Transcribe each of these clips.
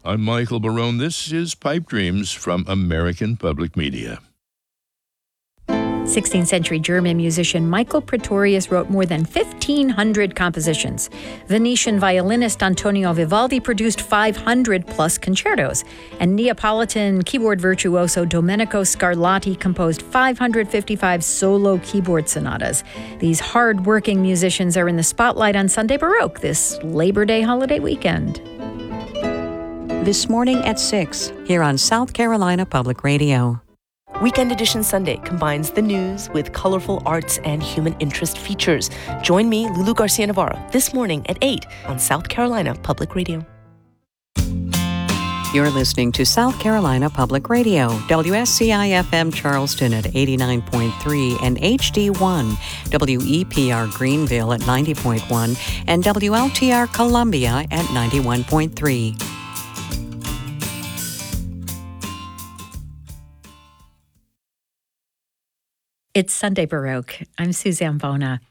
I'm Michael Barone. This is Pipe Dreams from American Public Media. 16th century German musician Michael Praetorius wrote more than 1,500 compositions. Venetian violinist Antonio Vivaldi produced 500 plus concertos. And Neapolitan keyboard virtuoso Domenico Scarlatti composed 555 solo keyboard sonatas. These hard-working musicians are in the spotlight on Sunday Baroque this Labor Day holiday weekend. This morning at 6, here on South Carolina Public Radio. Weekend Edition Sunday combines the news with colorful arts and human interest features. Join me, Lulu Garcia-Navarro, this morning at 8 on South Carolina Public Radio. You're listening to South Carolina Public Radio, WSCI-FM Charleston at 89.3 and HD1, WEPR Greenville at 90.1, and WLTR Columbia at 91.3. It's Sunday Baroque. I'm Suzanne Bona.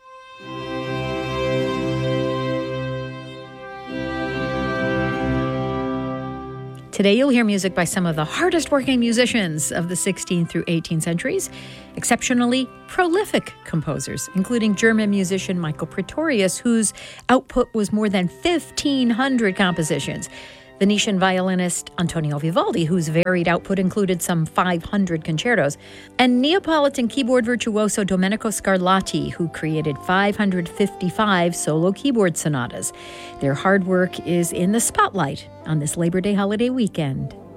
Today you'll hear music by some of the hardest working musicians of the 16th through 18th centuries, exceptionally prolific composers, including German musician Michael Praetorius, whose output was more than 1,500 compositions. Venetian violinist Antonio Vivaldi, whose varied output included some 500 concertos, and Neapolitan keyboard virtuoso Domenico Scarlatti, who created 555 solo keyboard sonatas. Their hard work is in the spotlight on this Labor Day holiday weekend.